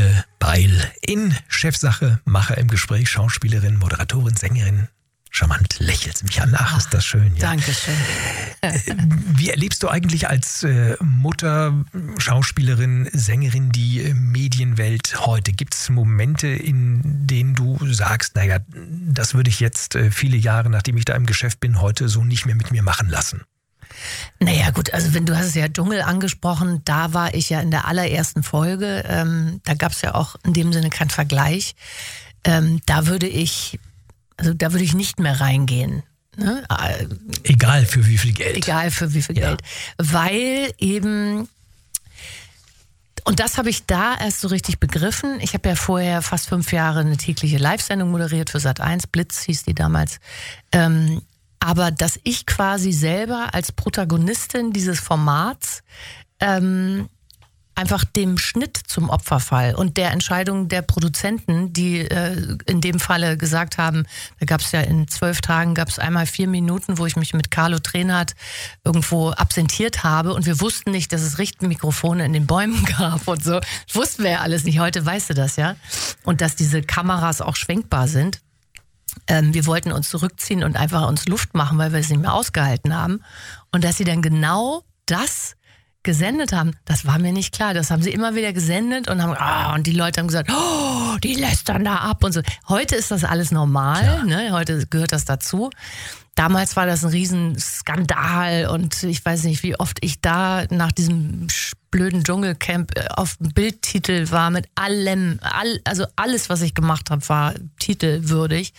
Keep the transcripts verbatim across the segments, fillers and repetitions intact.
Caroline Beil in Chefsache, Macher im Gespräch, Schauspielerin, Moderatorin, Sängerin. Charmant lächelt sie mich an. Ach, ist das schön. Ja. Dankeschön. Wie erlebst du eigentlich als äh, Mutter, Schauspielerin, Sängerin die äh, Medienwelt heute? Gibt es Momente, in denen du sagst, naja, das würde ich jetzt äh, viele Jahre, nachdem ich da im Geschäft bin, heute so nicht mehr mit mir machen lassen? Naja gut, also wenn du hast es ja Dschungel angesprochen, da war ich ja in der allerersten Folge. Ähm, da gab es ja auch in dem Sinne keinen Vergleich. Ähm, da würde ich... Also da würde ich nicht mehr reingehen. Ne? Egal für wie viel Geld. Egal für wie viel ja. Geld. Weil eben, und das habe ich da erst so richtig begriffen. Ich habe ja vorher fast fünf Jahre eine tägliche Live-Sendung moderiert für Sat eins, Blitz hieß die damals. Ähm, aber dass ich quasi selber als Protagonistin dieses Formats ähm, einfach dem Schnitt zum Opfer fall und der Entscheidung der Produzenten, die äh, in dem Falle gesagt haben, da gab es ja in zwölf Tagen, gab es einmal vier Minuten, wo ich mich mit Carlo Trenhardt irgendwo absentiert habe und wir wussten nicht, dass es Richtmikrofone in den Bäumen gab und so. Das wussten wir ja alles nicht, heute weißt du das ja. Und dass diese Kameras auch schwenkbar sind. Ähm, wir wollten uns zurückziehen und einfach uns Luft machen, weil wir es nicht mehr ausgehalten haben. Und dass sie dann genau das gesendet haben, das war mir nicht klar. Das haben sie immer wieder gesendet und haben, ah, und die Leute haben gesagt, oh, die lästern da ab und so. Heute ist das alles normal, ne? Heute gehört das dazu. Damals war das ein Riesenskandal und ich weiß nicht, wie oft ich da nach diesem blöden Dschungelcamp auf dem Bildtitel war mit allem, all, also alles, was ich gemacht habe, war titelwürdig.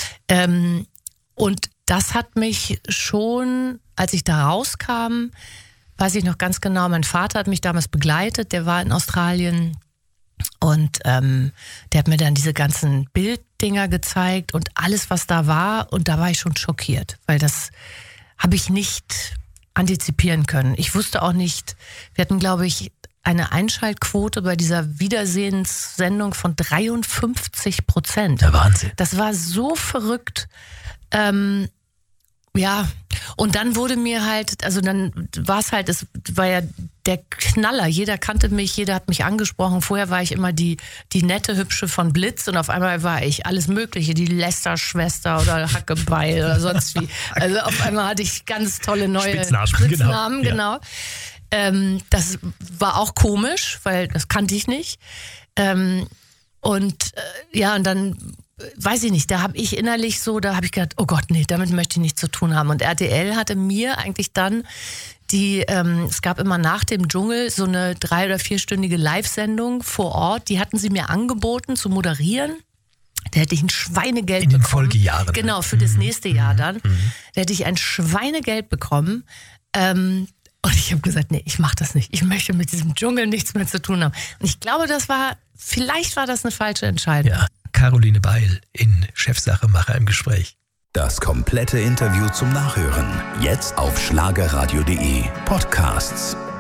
Ähm, und das hat mich schon, als ich da rauskam, weiß ich noch ganz genau, mein Vater hat mich damals begleitet, der war in Australien und ähm, der hat mir dann diese ganzen Bilddinger gezeigt und alles, was da war, und da war ich schon schockiert, weil das habe ich nicht antizipieren können. Ich wusste auch nicht, wir hatten, glaube ich, eine Einschaltquote bei dieser Wiedersehenssendung von dreiundfünfzig Prozent. Der Wahnsinn. Das war so verrückt. Ähm, Ja, und dann wurde mir halt, also dann war es halt, es war ja der Knaller. Jeder kannte mich, jeder hat mich angesprochen. Vorher war ich immer die, die nette Hübsche von Blitz und auf einmal war ich alles Mögliche, die Lester-Schwester oder Hackebeil oder sonst wie. Also auf einmal hatte ich ganz tolle neue Spitznamen, Spitznamen, genau. genau. Ähm, das war auch komisch, weil das kannte ich nicht. Ähm, und äh, ja, und dann weiß ich nicht, da habe ich innerlich so, da habe ich gedacht, oh Gott, nee, damit möchte ich nichts zu tun haben. Und R T L hatte mir eigentlich dann die, ähm, es gab immer nach dem Dschungel so eine drei- oder vierstündige Live-Sendung vor Ort, die hatten sie mir angeboten zu moderieren. Da hätte ich ein Schweinegeld in den bekommen. Folgejahren. Genau, für das nächste Jahr dann. Mhm. Da hätte ich ein Schweinegeld bekommen. Ähm, und ich habe gesagt, nee, ich mache das nicht. Ich möchte mit diesem Dschungel nichts mehr zu tun haben. Und ich glaube, das war, vielleicht war das eine falsche Entscheidung. Ja. Caroline Beil in Chefsache, Macher im Gespräch. Das komplette Interview zum Nachhören. Jetzt auf schlagerradio punkt de Podcasts.